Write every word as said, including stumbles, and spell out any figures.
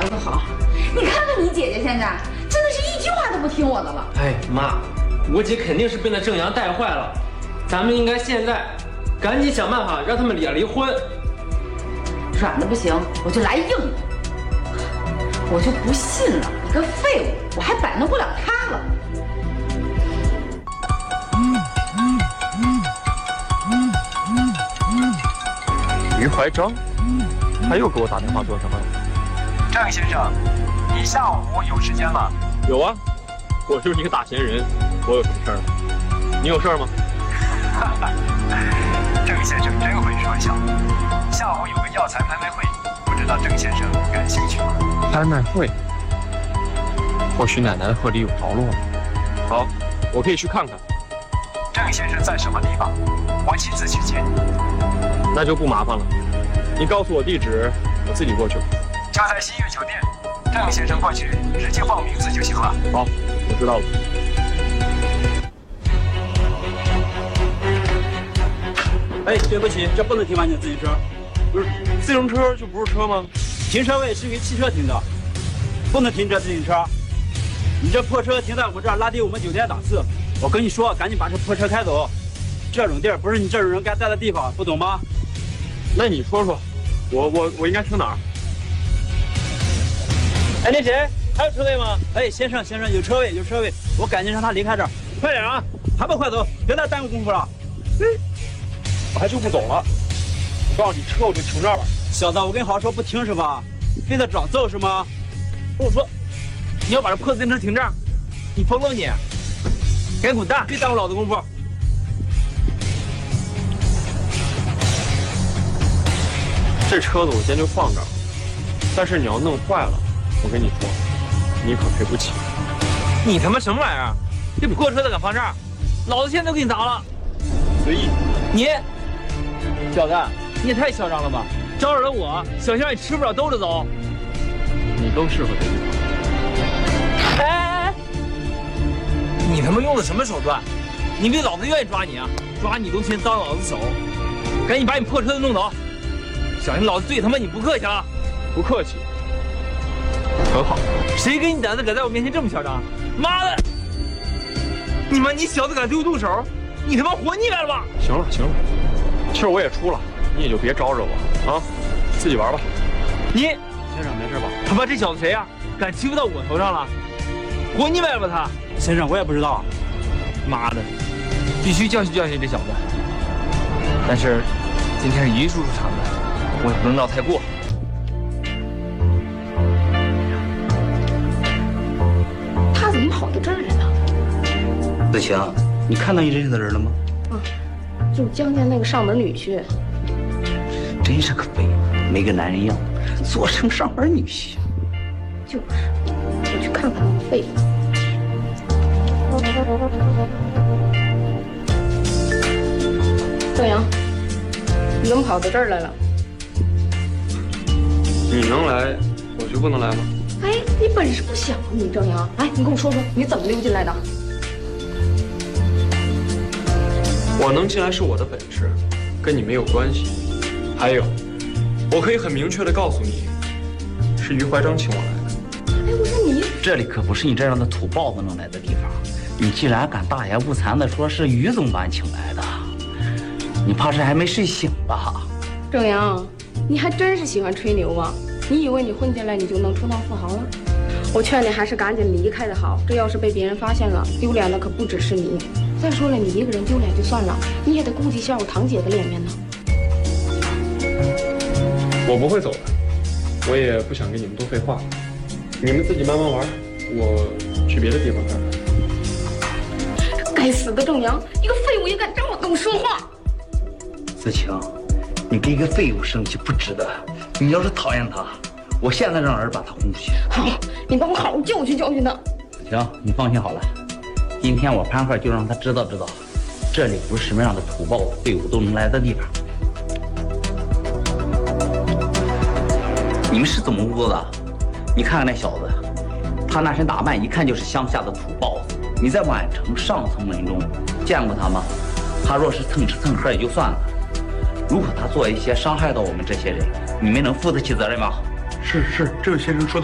子好，你看看你姐姐现在，真的是一句话都不听我的了。 哎妈，我姐肯定是被那郑阳带坏了，咱们应该现在赶紧想办法让他们俩离婚。 软的不行，我就来硬的。我就不信了，你个废物，我还摆弄不了他了。 于怀章，他又给我打电话做什么？ 郑先生，你下午有时间吗？ 有啊，我就是一个大闲人，我有什么事儿？你有事儿吗？ 郑先生真会说笑。下午有个药材拍卖会，不知道郑先生感兴趣吗？ 拍卖会，或许奶奶的贺里有着落。好，我可以去看看。 郑先生在什么地方？我亲自去接你。 那就不麻烦了，你告诉我地址，我自己过去。 就在新月酒店，郑先生过去直接报名字就行了。 好，我知道了。 哎，对不起，这不能停完你的自行车。 不是，自行车就不是车吗？ 停车位是给汽车停的，不能停这自行车。你这破车停在我们这儿，拉低我们酒店档次。我跟你说，赶紧把这破车开走。这种地儿不是你这种人该待的地方，不懂吗？ 那你说说，我我我应该停哪儿？哎，那谁还有车位吗？ 哎，先生先生，有车位有车位，我赶紧让他离开这儿，快点啊！还不快走，别再耽误功夫了。 哎，我还就不走了。我告诉你，车我就停这儿了。 小子，我跟你好好说，不听是吧？非得找揍是吗？ 我说，你要把这破自行车停这儿，你疯了你！赶紧滚蛋，别耽误老子功夫。 这车子我先就放这儿，但是你要弄坏了，我跟你说，你可赔不起。 你他妈什么玩意儿？这破车子敢放这儿？老子现在都给你砸了。 随意。 你，小子，你也太嚣张了吧！招惹了我，小心让你吃不了兜着走。 你更适合这地方。哎哎哎！你他妈用的什么手段？你以为老子愿意抓你啊？抓你都先脏老子手。赶紧把你破车子弄走。小心老子对他妈你不客气了！ 不客气，很好。 谁给你胆子敢在我面前这么嚣张？妈的！你妈你小子敢对我动手，你他妈活腻歪了吧？ 行了行了，气儿我也出了，你也就别招惹我啊，自己玩吧。 你先生没事吧？ 他妈这小子谁呀、啊？敢欺负到我头上了？活腻歪了吧他？ 先生我也不知道。 妈的，必须教训教训这小子。但是今天是于叔叔场子。我也不能闹太过。 他怎么跑到这儿来了？ 子晴，你看到你认识的人了吗？ 啊，就江家那个上门女婿。 真是个废物，没个男人样，做成上门女婿。 就是，我去看看那个废物。郑阳，你怎么跑到这儿来了？ 你能来，我就不能来吗？ 哎，你本事不小啊，你郑阳！哎，你跟我说说，你怎么溜进来的？ 我能进来是我的本事，跟你没有关系。还有，我可以很明确的告诉你，是于怀章请我来的。 哎，我说你， 这里可不是你这样的土包子能来的地方。你既然敢大言不惭的说是于总把你请来的，你怕是还没睡醒吧？ 郑阳。你还真是喜欢吹牛啊！你以为你混进来你就能出到富豪了？我劝你还是赶紧离开的好，这要是被别人发现了，丢脸的可不只是你。再说了，你一个人丢脸就算了，你也得顾及一下我堂姐的脸面呢。 我不会走的，我也不想跟你们多废话，你们自己慢慢玩，我去别的地方看看。 该死的郑阳，一个废物也敢这么跟我说话！ 子晴。你跟一个废物生气不值得。你要是讨厌他，我现在让人把他轰出去。 好，你帮我好好教训教训他。 行，你放心好了。今天我潘鹤就让他知道知道，这里不是什么样的土包子、废物都能来的地方。你们是怎么屋子的？你看看那小子，他那身打扮一看就是乡下的土包子。你在宛城上层门中见过他吗？他若是蹭吃蹭喝也就算了。如果他做一些伤害到我们这些人，你们能负得起责任吗？ 是是，这位先生说的。